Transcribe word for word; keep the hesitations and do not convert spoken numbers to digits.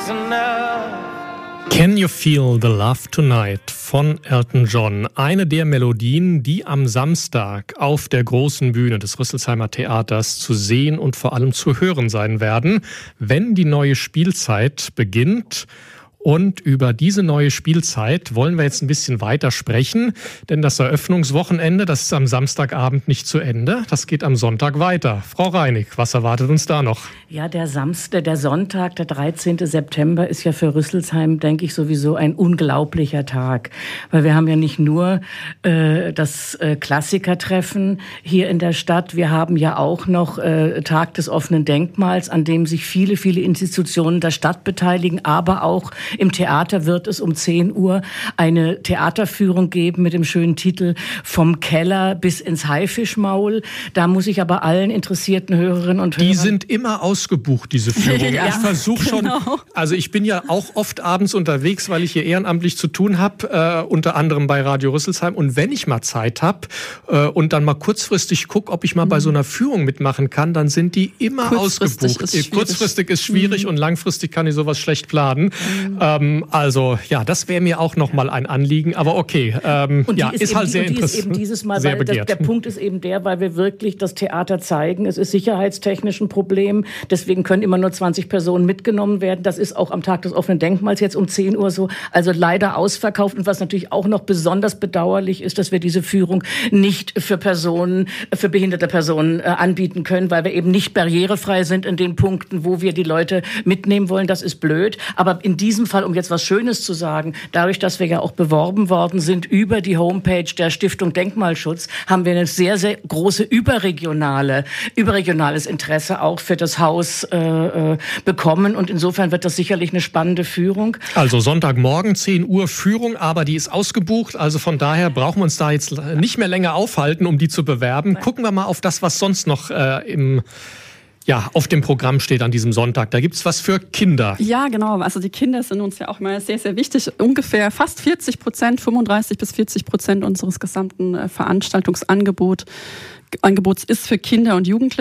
Can You Feel the Love Tonight von Elton John. Eine der Melodien, die am Samstag auf der großen Bühne des Rüsselsheimer Theaters zu sehen und vor allem zu hören sein werden, wenn die neue Spielzeit beginnt. Und über diese neue Spielzeit wollen wir jetzt ein bisschen weiter sprechen, denn das Eröffnungswochenende, das ist am Samstagabend nicht zu Ende, das geht am Sonntag weiter. Frau Reinig, was erwartet uns da noch? Ja, der Samstag, der Sonntag, der dreizehnten September ist ja für Rüsselsheim, denke ich, sowieso ein unglaublicher Tag, weil wir haben ja nicht nur äh, das äh, Klassikertreffen hier in der Stadt, wir haben ja auch noch äh, Tag des offenen Denkmals, an dem sich viele, viele Institutionen der Stadt beteiligen, aber auch im Theater wird es um zehn Uhr eine Theaterführung geben mit dem schönen Titel Vom Keller bis ins Haifischmaul. Da muss ich aber allen interessierten Hörerinnen und Hörern... Die sind immer ausgebucht, diese Führungen. Ja, ich versuche schon, genau. Also ich bin ja auch oft abends unterwegs, weil ich hier ehrenamtlich zu tun habe, äh, unter anderem bei Radio Rüsselsheim. Und wenn ich mal Zeit habe äh, und dann mal kurzfristig gucke, ob ich mal mhm. bei so einer Führung mitmachen kann, dann sind die immer kurzfristig ausgebucht. Ist kurzfristig ist schwierig mhm. und langfristig kann ich sowas schlecht planen. Mhm. Ähm, also ja, das wäre mir auch noch mal ein Anliegen, aber okay, ähm, und die ja, ist, ist eben, halt sehr und die interessant, ist eben dieses Mal, sehr weil das, begehrt. der Punkt ist eben der, weil wir wirklich das Theater zeigen. Es ist sicherheitstechnisch ein Problem, deswegen können immer nur zwanzig Personen mitgenommen werden. Das ist auch am Tag des offenen Denkmals jetzt um zehn Uhr so, also leider ausverkauft. Und was natürlich auch noch besonders bedauerlich ist, dass wir diese Führung nicht für Personen, für behinderte Personen äh, anbieten können, weil wir eben nicht barrierefrei sind in den Punkten, wo wir die Leute mitnehmen wollen. Das ist blöd, aber in diesem Fall, um jetzt was Schönes zu sagen, dadurch, dass wir ja auch beworben worden sind über die Homepage der Stiftung Denkmalschutz, haben wir eine sehr, sehr große überregionale, überregionales Interesse auch für das Haus äh, bekommen. Und insofern wird das sicherlich eine spannende Führung. Also Sonntagmorgen, zehn Uhr Führung, aber die ist ausgebucht. Also von daher brauchen wir uns da jetzt nicht mehr länger aufhalten, um die zu bewerben. Nein. Gucken wir mal auf das, was sonst noch äh, im Ja, auf dem Programm steht an diesem Sonntag. Da gibt's was für Kinder. Ja, genau. Also die Kinder sind uns ja auch mal sehr, sehr wichtig. Ungefähr fast vierzig Prozent, fünfunddreißig bis vierzig Prozent unseres gesamten Veranstaltungsangebots Angebots ist für Kinder und Jugendliche.